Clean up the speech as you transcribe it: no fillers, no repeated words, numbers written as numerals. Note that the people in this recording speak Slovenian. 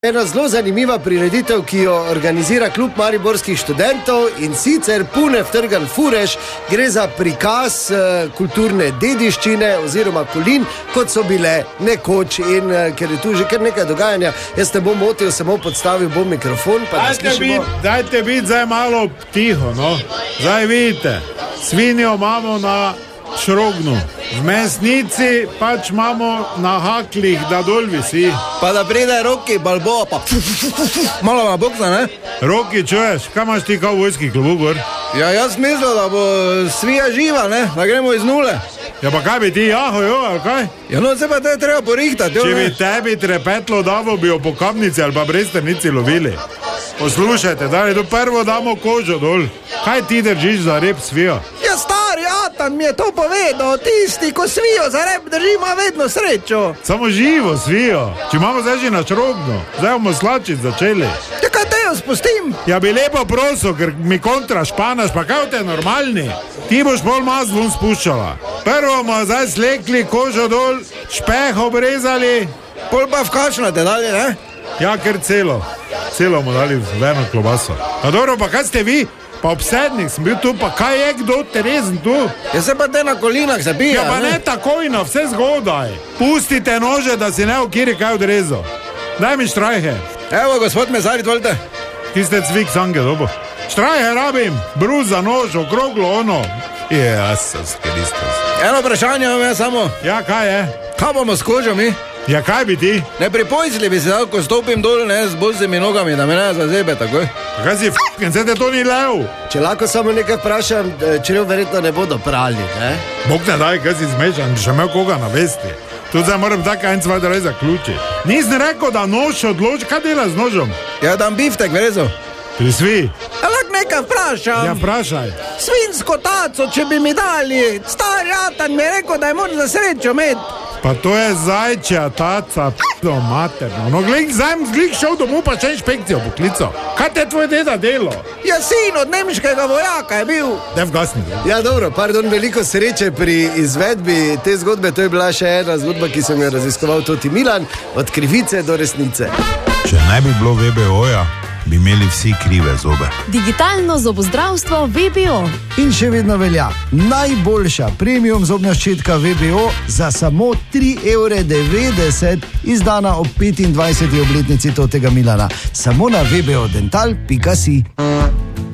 Ena zelo zanimiva prireditev, ki jo organizira Klub mariborskih študentov, in sicer Pune vtrgan furež. Gre za prikaz kulturne dediščine oziroma kolin, kot so bile nekoč, in ker je tu že kar nekaj dogajanja, jaz ne bom motil, samo podstavil bom mikrofon, pa da slišimo. Dajte biti zdaj malo tiho, no. Zdaj vidite, svinjo imamo na šrognu, v mesnici pač imamo na haklih, da dol visi. Pa da pride Roki Balboa, pa malo na boksa, ne? Roki, čuješ, kaj imaš ti kao vojski klubu gor? Ja, jaz mislil, da bo svija živa, ne? Da gremo iz nule. Ja, pa kaj bi ti, ali kaj? Ja, no, se pa te treba porihtati, Če bi tebi trepetlo davo, bi jo po Kapnici ali pa Bresternici lovili. Poslušajte, da je to prvo damo kožo dol. Kaj ti držiš za rep svijo? Ja, stari Atan mi je to povedal, tisti, ko svijo za rep drži, ima vedno srečo. Samo živo svijo. Če imamo zdaj že na šrogno, zdaj bomo slačiti začeli. Ja, kaj te jo spustim? Ja, bi lepo prosil, ker mi kontra španaš, pa kaj te normalni? Ti boš pol mazlom spuščala. Prvo bomo zdaj slekli kožo dol, špeh obrezali. Pol pa v kašnate dalje, ne? Ja, ker celo bomo dali v eno klobaso. A dobro, pa kaj ste vi? Pa obsednik sem bil tu, pa kaj je kdo terezen tu? Ja, se pa te na kolinah zabija, Ja, pa ne takoj na vse zgodaj. Pustite nože, da si ne v kiri kaj odrezal. Daj mi štrajhe. Evo, gospod Mezarit, volite. Ti ste cvik sange, dobo. Štrajhe rabim, bruz za nož, okroglo ono. Jezus Kristus. Eno vprašanje imam jaz samo. Ja, kaj je? Kaj bomo s kožo mi? Ja, kaj bi ti? Ne pripojzli bi se dal, ko stopim dol, ne, z bosimi nogami, da me ne zazebe takoj. Kaj si f***en, se te to ni lev? Če lahko samo nekaj vprašam, črev verjetno ne bodo prali, ne? Bog ne daj, kaj si zmešan, bi še imel koga navesti. Tu zdaj moram tako en cvaj da zaključi. Nisem rekel, da nož odloži, kaj dela z nožom? Ja, dam biftek, vrezo. Prisvi. Lahko nekaj vprašam. Ja, vprašaj. Svinsko taco, če bi mi dali, stari Atan mi je rekel, da je moč za srečo imeti. Pa to je zajčja taca, p***o materno. No, glej, zdaj šel domov, pa še inšpekcijo poklical. Kaj te tvoj deda delo? Ja, sin od nemškega vojaka je bil. Ne vgasni. Ja, dobro, pardon, veliko sreče pri izvedbi te zgodbe. To je bila še ena zgodba, ki sem jo raziskoval Toti Milan, od krivice do resnice. Če ne bi bilo VBO-ja, bi imeli vsi krive zobe. Digitalno zobozdravstvo VBO. In še vedno velja najboljša premium zobna ščetka VBO za samo 3,90 €, izdana ob 25. obletnici Totega Milana. Samo na vbodental.si.